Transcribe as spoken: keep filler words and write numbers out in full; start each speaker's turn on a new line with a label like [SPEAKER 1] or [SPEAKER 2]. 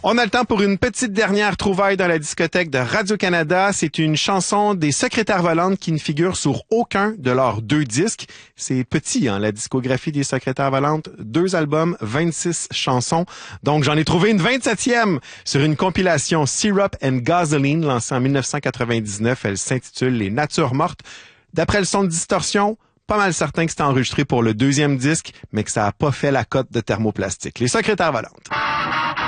[SPEAKER 1] On a le temps pour une petite dernière trouvaille dans la discothèque de Radio-Canada. C'est une chanson des Secrétaires Volantes qui ne figure sur aucun de leurs deux disques. C'est petit, hein, la discographie des Secrétaires Volantes. Deux albums, vingt-six chansons. Donc, j'en ai trouvé une vingt-septième sur une compilation Syrup and Gasoline lancée en dix-neuf cent quatre-vingt-dix-neuf. Elle s'intitule Les Natures Mortes. D'après le son de distorsion, pas mal certain que c'était enregistré pour le deuxième disque, mais que ça a pas fait la cote de Thermoplastique. Les Secrétaires Volantes.